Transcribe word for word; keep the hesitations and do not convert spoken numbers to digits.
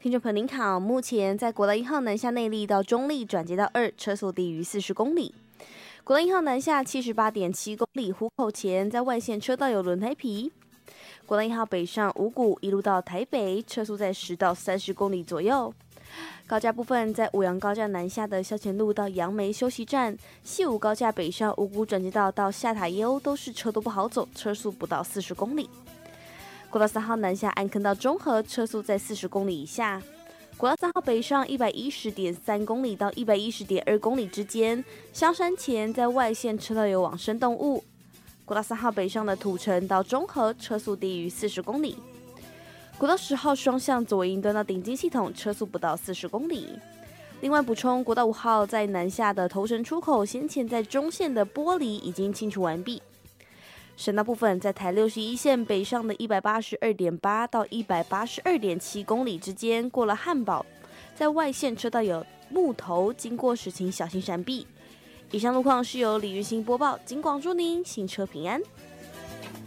听众朋友您好，目前在国道一号南下内坜到中坜转接到二，车速低于四十公里。国道一号南下七十八点七公里，湖口前在外线车道有轮胎皮。国道一号北上五股一路到台北，车速在十到三十公里左右。高架部分在五杨高架南下的消前路到杨梅休息站，西武高架北上五股转接道到下塔悠都是车都不好走，车速不到四十公里。国道三号南下安坑到中和，车速在四十公里以下。国道三号北上一百一十点三公里到一百一十点二公里之间，香山前在外线车道有往生动物。国道三号北上的土城到中和，车速低于四十公里。国道十号双向左营端到顶金系统，车速不到四十公里。另外补充，国道五号在南下的头城出口，先前在中线的玻璃已经清除完毕。省道部分在台六十一线北上的一百八十二点八到一百八十二点七公里之间，过了汉堡，在外线车道有木头，经过时请小心闪避。以上路况是由李玉兴播报，警广祝您行车平安。